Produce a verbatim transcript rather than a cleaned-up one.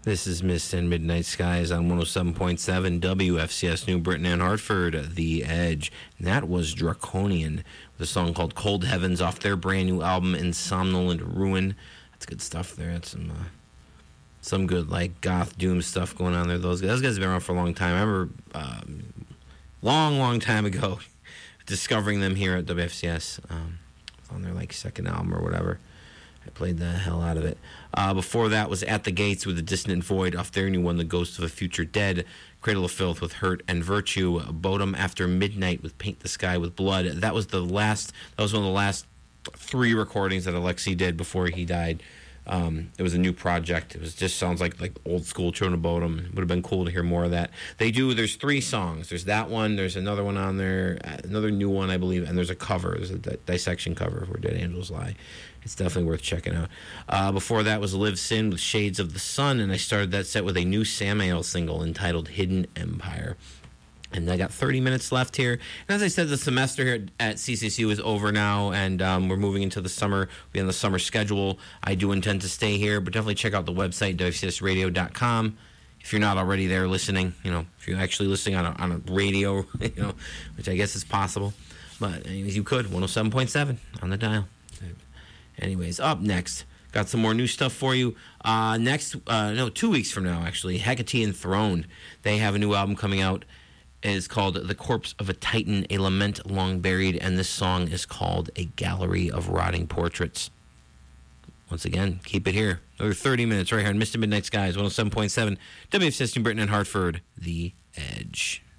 This is Mist and Midnight Skies on one oh seven point seven W F C S New Britain and Hartford, The Edge. And that was Draconian with a song called Cold Heavens off their brand new album, Insomnolent Ruin. That's good stuff there. That's some uh, some good like goth doom stuff going on there. Those guys, those guys have been around for a long time. I remember um, long, long time ago discovering them here at W F C S um, on their like second album or whatever. I played the hell out of it. Uh, before that was At the Gates with The Dissonant Void off their new one, The Ghost of a Future Dead. Cradle of Filth with Hurt and Virtue. Bodom After Midnight with Paint the Sky with Blood. That was the last. That was one of the last three recordings that Alexi did before he died. Um, it was a new project. It was just sounds like like old school Children of Bodom. Would have been cool to hear more of that. They do. There's three songs. There's that one. There's another one on there. Another new one, I believe. And there's a cover. There's a di- dissection cover Where Dead Angels Lie. It's definitely worth checking out. Uh, before that was Live Sin with Shades of the Sun, and I started that set with a new Samael single entitled Hidden Empire. And I got thirty minutes left here. And as I said, the semester here at C C C U is over now, and um, we're moving into the summer. We're on the summer schedule. I do intend to stay here, but definitely check out the website, W F C S radio dot com. If you're not already there listening, you know, if you're actually listening on a, on a radio, you know, which I guess is possible. But anyways, you could, one oh seven point seven on the dial. Anyways, up next, got some more new stuff for you. Uh, next, uh, no, two weeks from now, actually, Hecate Enthroned. They have a new album coming out. It's called The Corpse of a Titan, A Lament Long Buried, and this song is called A Gallery of Rotting Portraits. Once again, keep it here. Another thirty minutes right here on Mister Midnight Skies, one oh seven point seven, W F C S New Britain and Hartford, The Edge.